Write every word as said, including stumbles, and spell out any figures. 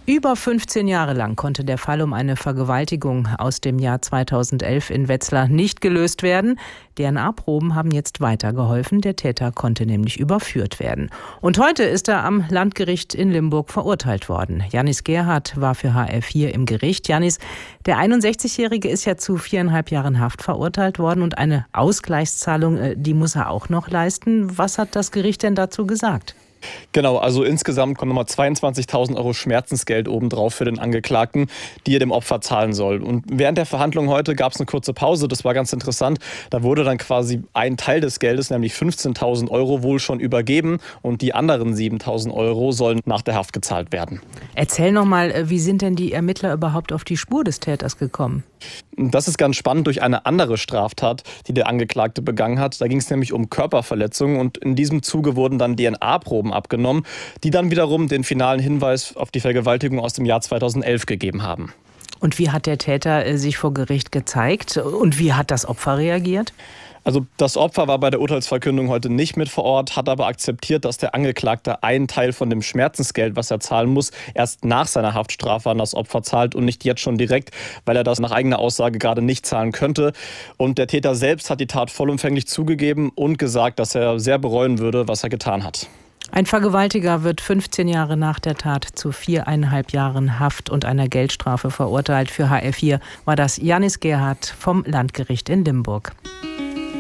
Über fünfzehn Jahre lang konnte der Fall um eine Vergewaltigung aus dem Jahr zweitausendelf in Wetzlar nicht gelöst werden. D N A-Proben haben jetzt weitergeholfen. Der Täter konnte nämlich überführt werden. Und heute ist er am Landgericht in Limburg verurteilt worden. Janis Gerhardt war für H R vier im Gericht. Janis, der einundsechzigjährige ist ja zu viereinhalb Jahren Haft verurteilt worden und eine Ausgleichszahlung, die muss er auch noch leisten. Was hat das Gericht denn dazu gesagt? Genau, also insgesamt kommen nochmal zweiundzwanzigtausend Euro Schmerzensgeld obendrauf für den Angeklagten, die er dem Opfer zahlen soll. Und während der Verhandlung heute gab es eine kurze Pause, das war ganz interessant. Da wurde dann quasi ein Teil des Geldes, nämlich fünfzehntausend Euro, wohl schon übergeben und die anderen siebentausend Euro sollen nach der Haft gezahlt werden. Erzähl nochmal, wie sind denn die Ermittler überhaupt auf die Spur des Täters gekommen? Das ist ganz spannend durch eine andere Straftat, die der Angeklagte begangen hat. Da ging es nämlich um Körperverletzungen und in diesem Zuge wurden dann D N A-Proben abgenommen, die dann wiederum den finalen Hinweis auf die Vergewaltigung aus dem Jahr zweitausendelf gegeben haben. Und wie hat der Täter sich vor Gericht gezeigt und wie hat das Opfer reagiert? Also das Opfer war bei der Urteilsverkündung heute nicht mit vor Ort, hat aber akzeptiert, dass der Angeklagte einen Teil von dem Schmerzensgeld, was er zahlen muss, erst nach seiner Haftstrafe an das Opfer zahlt und nicht jetzt schon direkt, weil er das nach eigener Aussage gerade nicht zahlen könnte. Und der Täter selbst hat die Tat vollumfänglich zugegeben und gesagt, dass er sehr bereuen würde, was er getan hat. Ein Vergewaltiger wird fünfzehn Jahre nach der Tat zu viereinhalb Jahren Haft und einer Geldstrafe verurteilt. Für H R vier war das Janis Gerhardt vom Landgericht in Limburg.